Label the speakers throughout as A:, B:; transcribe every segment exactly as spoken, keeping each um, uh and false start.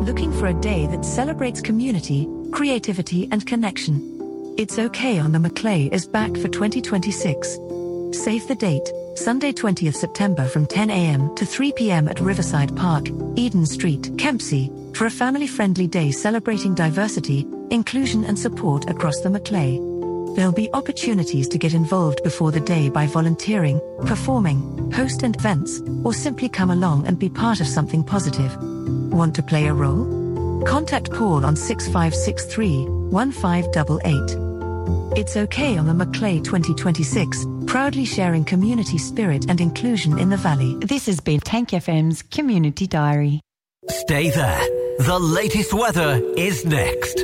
A: looking for a day that celebrates community, creativity and connection? It's Okay on the Maclay is back for twenty twenty-six. Save the date, Sunday twentieth September from ten a m to three p m at Riverside Park, Eden Street, Kempsey, for a family-friendly day celebrating diversity, inclusion and support across the Maclay. There'll be opportunities to get involved before the day by volunteering, performing, host events, or simply come along and be part of something positive. Want to play a role? Contact Paul on six five six three, one five eight eight. It's Okay on the Maclay twenty twenty-six, proudly sharing community spirit and inclusion in the Valley.
B: This has been Tank F M's Community Diary.
C: Stay there. The latest weather is next.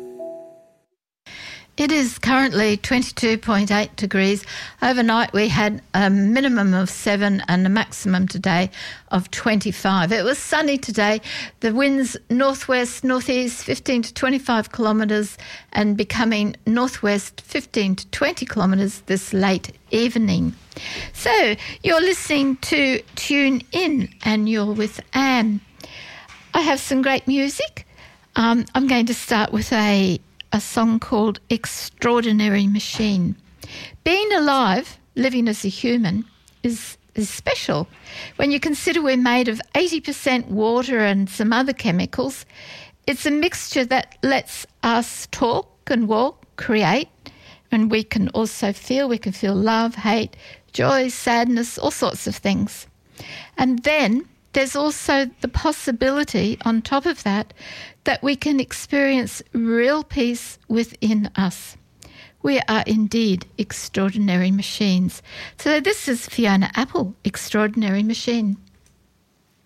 D: It is currently twenty-two point eight degrees. Overnight we had a minimum of seven and a maximum today of twenty-five. It was sunny today. The winds northwest, northeast fifteen to twenty-five kilometres and becoming northwest fifteen to twenty kilometres this late evening. So you're listening to Tune In and you're with Anne. I have some great music. Um, I'm going to start with a a song called Extraordinary Machine. Being alive, living as a human, is, is special. When you consider we're made of eighty percent water and some other chemicals, it's a mixture that lets us talk and walk, create, and we can also feel. We can feel love, hate, joy, sadness, all sorts of things. And then there's also the possibility on top of that that we can experience real peace within us. We are indeed extraordinary machines. So this is Fiona Apple, Extraordinary Machine.